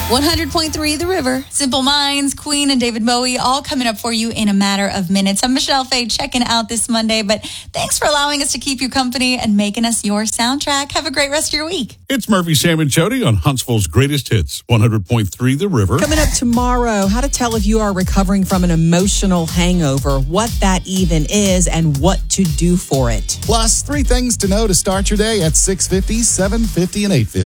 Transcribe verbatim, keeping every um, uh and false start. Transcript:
one hundred point three The River. Simple Minds, Queen, and David Bowie all coming up for you in a matter of minutes. I'm Michelle Faye checking out this Monday, but thanks for allowing us to keep you company and making us your soundtrack. Have a great rest of your week. It's Murphy, Sam, and Jody on Huntsville's Greatest Hits, one hundred point three The River. Coming up tomorrow, how to tell if you are recovering from an emotional hangover, what that even is, and what to do for it. Plus, three things to know to start your day at six fifty, seven fifty, and eight fifty.